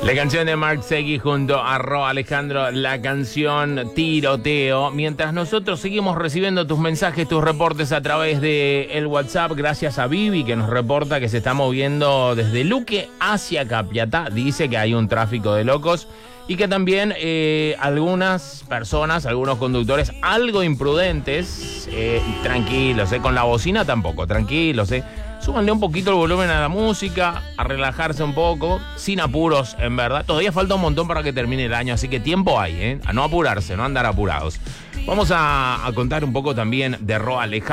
La canción de Marc Seguí junto a Ro Alejandro, la canción Tiroteo. Mientras nosotros seguimos recibiendo tus mensajes, tus reportes a través de el WhatsApp, gracias a Vivi que nos reporta que se está moviendo desde Luque hacia Capiatá. Dice que hay un tráfico de locos y que también algunas personas, algunos conductores algo imprudentes, tranquilos, con la bocina tampoco, tranquilos, súbanle un poquito el volumen a la música, a relajarse un poco, sin apuros, en verdad. Todavía falta un montón para que termine el año, así que tiempo hay, a no apurarse, no andar apurados. Vamos a contar un poco también de Ro Alejandro.